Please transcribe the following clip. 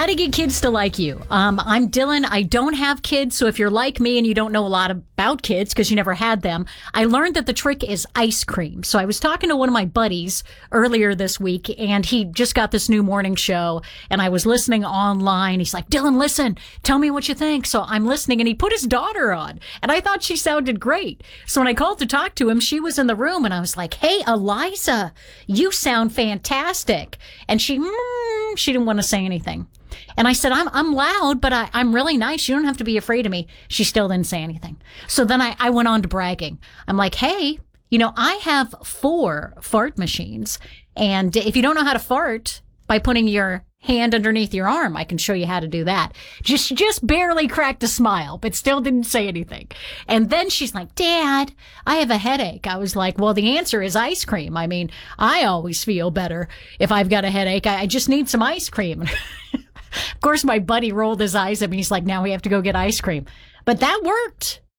How to get kids to like you. I'm Dylan. I don't have kids, so if you're like me and you don't know a lot about kids because you never had them, I learned that the trick is ice cream. So I was talking to one of my buddies earlier this week, and he just got this new morning show, and I was listening online. He's like, Dylan, listen, tell me what you think. So I'm listening, and he put his daughter on, and I thought she sounded great. So when I called to talk to him, she was in the room, and I was like, hey, Eliza, you sound fantastic. And she didn't want to say anything. And I said, I'm loud, but I'm really nice. You don't have to be afraid of me. She still didn't say anything. So then I went on to bragging. I'm like, hey, I have 4 fart machines. And if you don't know how to fart by putting your hand underneath your arm, I can show you how to do that. Just barely cracked a smile, but still didn't say anything. And then she's like, Dad, I have a headache. I was like, well, the answer is ice cream. I mean, I always feel better if I've got a headache. I just need some ice cream. Of course, my buddy rolled his eyes at me. He's like, now we have to go get ice cream. But that worked.